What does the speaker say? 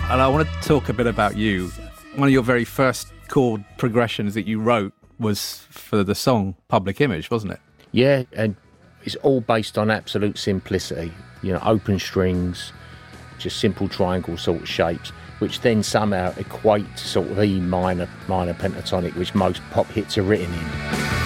And I want to talk a bit about you. One of your very first chord progressions that you wrote was for the song Public Image, wasn't it? Yeah, and it's all based on absolute simplicity. You know, open strings, just simple triangle sort of shapes, which then somehow equate to sort of E minor pentatonic, which most pop hits are written in.